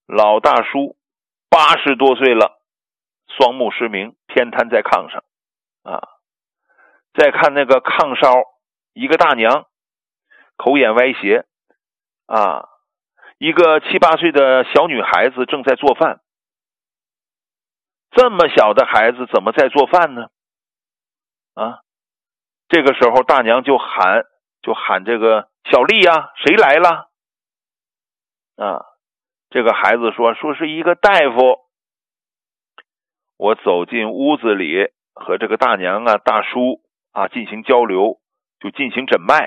老大叔80多岁了，双目失明，偏瘫在炕上啊。再看那个炕梢，一个大娘口眼歪斜啊，一个7、8岁的小女孩子正在做饭。这么小的孩子怎么在做饭呢？啊，这个时候大娘就喊这个小丽呀，谁来了？啊，这个孩子说是一个大夫。我走进屋子里，和这个大娘啊、大叔啊进行交流，就进行诊脉。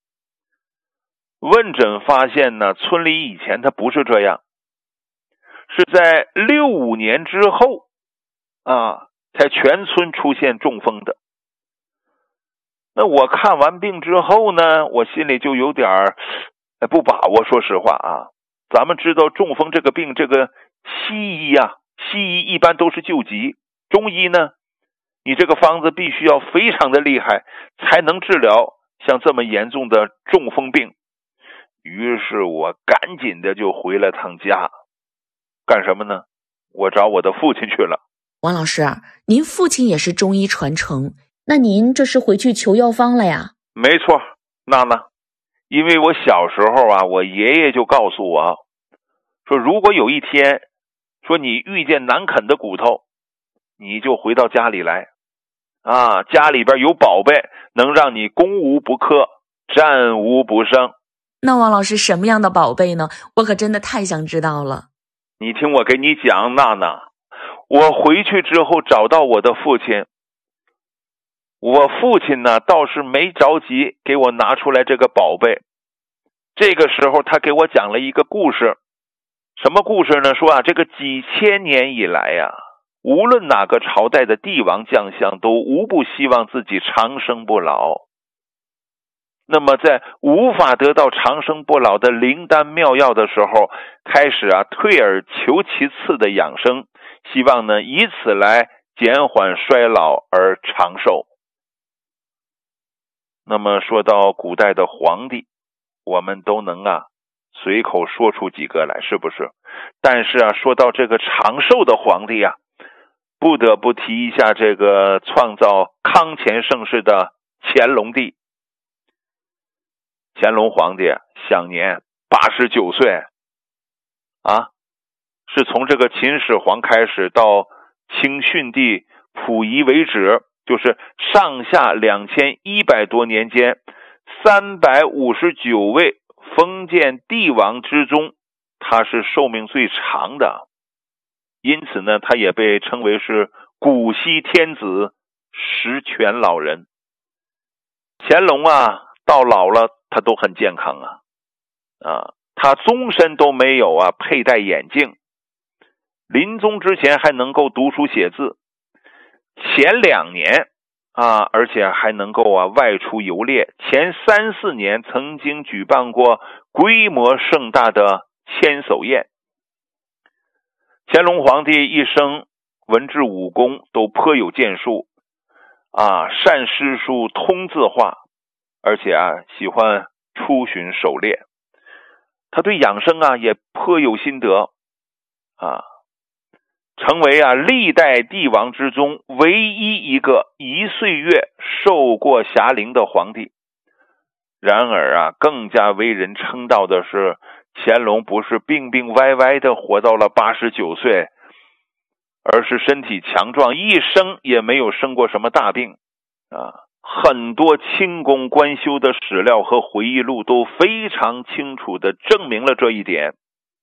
问诊发现呢，村里以前他不是这样，是在65年之后啊，才全村出现中风的。那我看完病之后呢，我心里就有点不把握。说实话啊，咱们知道中风这个病，这个西医一般都是救急，中医呢，你这个方子必须要非常的厉害，才能治疗像这么严重的中风病。于是我赶紧的就回了趟家，干什么呢？我找我的父亲去了。 王老师，您父亲也是中医传承，那您这是回去求药方了呀？ 没错，娜娜，因为我小时候啊，我爷爷就告诉我说，如果有一天说你遇见难啃的骨头，你就回到家里来啊，家里边有宝贝，能让你攻无不克，战无不胜。 那王老师什么样的宝贝呢？我可真的太想知道了。 你听我给你讲，娜娜，我回去之后找到我的父亲，我父亲呢倒是没着急给我拿出来这个宝贝。这个时候他给我讲了一个故事。什么故事呢？说啊，这个几千年以来呀，无论哪个朝代的帝王将相都无不希望自己长生不老。那么在无法得到长生不老的灵丹妙药的时候，开始啊退而求其次的养生，希望呢以此来减缓衰老而长寿。那么说到古代的皇帝，我们都能啊随口说出几个来，是不是？但是啊说到这个长寿的皇帝啊，不得不提一下这个创造康乾盛世的乾隆帝。乾隆皇帝享年89岁啊，是从这个秦始皇开始到清训帝溥仪为止，就是上下2100多年间359位封建帝王之中，他是寿命最长的。因此呢，他也被称为是古稀天子、十全老人。乾隆啊到老了他都很健康他终身都没有佩戴眼镜，临终之前还能够读书写字，前2年而且还能够外出游猎，前3、4年曾经举办过规模盛大的千叟宴。乾隆皇帝一生文治武功都颇有建树善诗书，通字画，而且喜欢出巡狩猎。他对养生也颇有心得成为历代帝王之中唯一一个1岁月受过霞龄的皇帝。然而更加为人称道的是，乾隆不是病病歪歪的活到了89岁，而是身体强壮，一生也没有生过什么大病很多清宫官修的史料和回忆录都非常清楚地证明了这一点。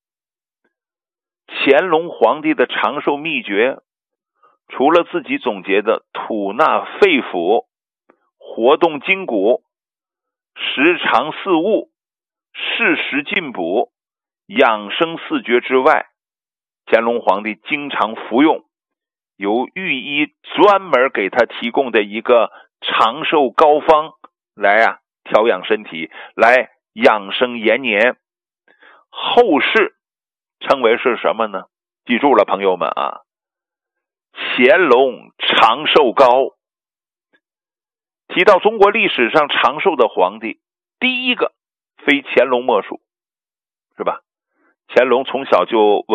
乾隆皇帝的长寿秘诀，除了自己总结的吐纳肺腑、活动筋骨、时常四物、适时进补、养生4诀之外，乾隆皇帝经常服用由御医专门给他提供的一个长寿膏方来调养身体，来养生延年。后世称为是什么呢？记住了朋友们乾隆长寿膏。提到中国历史上长寿的皇帝，第一个非乾隆莫属，是吧？乾隆从小就